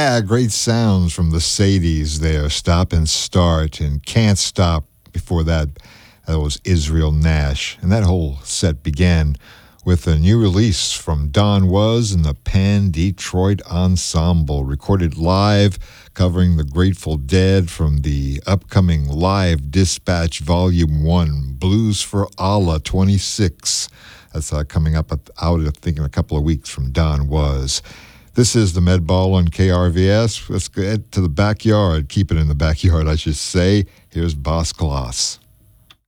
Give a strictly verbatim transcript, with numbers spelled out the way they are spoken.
Yeah, great sounds from the Sadies there. Stop and Start and Can't Stop. Before that, that was Israel Nash. And that whole set began with a new release from Don Was and the Pan Detroit Ensemble, recorded live, covering the Grateful Dead from the upcoming Live Dispatch Volume one, Blues for Allah twenty-six. That's uh, coming up out, I think, in a couple of weeks from Don Was. This is the Med Ball on K R V S. Let's get to the backyard. Keep it in the backyard, I should say. Here's Boss Gloss.